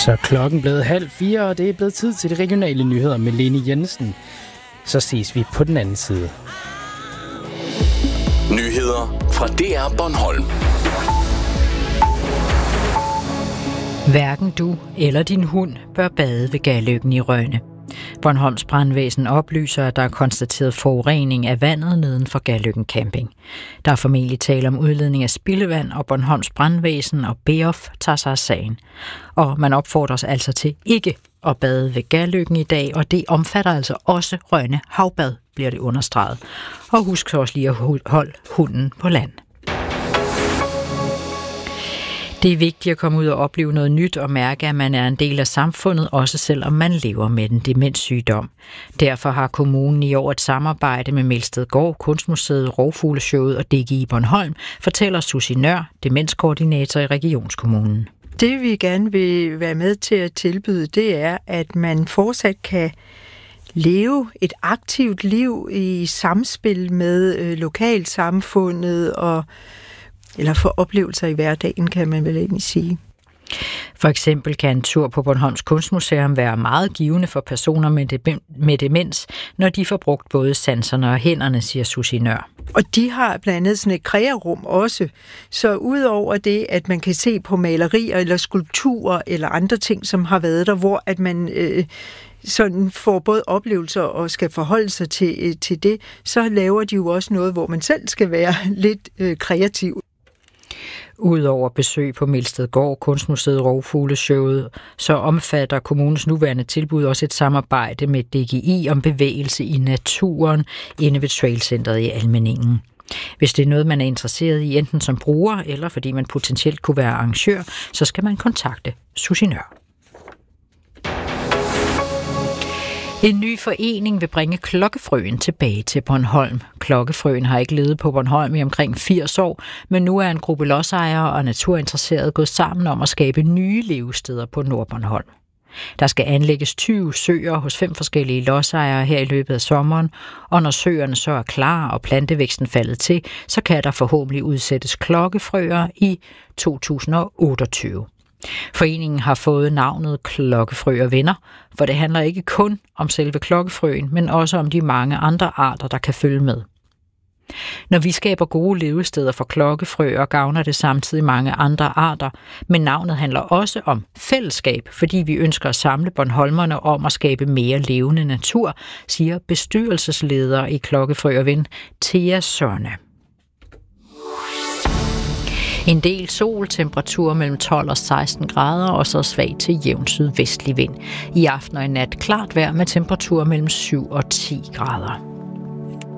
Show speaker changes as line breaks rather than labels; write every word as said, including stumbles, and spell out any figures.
Så er klokken blevet halv fire, og det er blevet tid til de regionale nyheder med Lene Jensen. Så ses vi på den anden side.
Nyheder fra D R Bornholm.
Hverken du eller din hund bør bade ved Galløkken i Rønne. Bornholms Brandvæsen oplyser, at der er konstateret forurening af vandet neden for Galløkken Camping. Der er formentlig tale om udledning af spildevand, og Bornholms Brandvæsen og B E O F tager sig af sagen. Og man opfordres altså til ikke at bade ved Galløkken i dag, og det omfatter altså også Rønne Havbad, bliver det understreget. Og husk så også lige at holde hunden på land. Det er vigtigt at komme ud og opleve noget nyt og mærke, at man er en del af samfundet, også selvom man lever med den demenssygdom. Derfor har kommunen i år et samarbejde med Melstedgård, Kunstmuseet, Rovfugleshowet og D G I Bornholm, fortæller Susie Nør, demenskoordinator i Regionskommunen.
Det vi gerne vil være med til at tilbyde, det er, at man fortsat kan leve et aktivt liv i samspil med øh, lokalsamfundet og eller få oplevelser i hverdagen, kan man vel egentlig sige.
For eksempel kan en tur på Bornholms Kunstmuseum være meget givende for personer med, de- med demens, når de får brugt både sanserne og hænderne, siger Susie Nør.
Og de har blandt andet sådan et krearum også. Så udover det, at man kan se på malerier eller skulpturer eller andre ting, som har været der, hvor at man øh, sådan får både oplevelser og skal forholde sig til, øh, til det, så laver de jo også noget, hvor man selv skal være lidt øh, kreativ.
Udover besøg på Melstedgård, Kunstmuseet, Rovfugleshowet, så omfatter kommunens nuværende tilbud også et samarbejde med D G I om bevægelse i naturen inde ved Trailcenteret i Almindingen. Hvis det er noget, man er interesseret i, enten som bruger eller fordi man potentielt kunne være arrangør, så skal man kontakte Susie Nør. En ny forening vil bringe klokkefrøen tilbage til Bornholm. Klokkefrøen har ikke levet på Bornholm i omkring firs år, men nu er en gruppe lodsejere og naturinteresserede gået sammen om at skabe nye levesteder på Nordbornholm. Der skal anlægges tyve søer hos fem forskellige lodsejere her i løbet af sommeren, og når søerne så er klar og plantevæksten faldet til, så kan der forhåbentlig udsættes klokkefrøer i to tusind og otteogtyve. Foreningen har fået navnet Klokkefrø og Venner, for det handler ikke kun om selve klokkefrøen, men også om de mange andre arter, der kan følge med. Når vi skaber gode levesteder for klokkefrøer, gavner det samtidig mange andre arter, men navnet handler også om fællesskab, fordi vi ønsker at samle bornholmerne om at skabe mere levende natur, siger bestyrelsesleder i Klokkefrø og Ven, Thea Sørne. En del sol, temperatur mellem tolv og seksten grader, og så svag til jævn sydvestlig vind. I aften og i nat klart vejr med temperatur mellem syv og ti grader.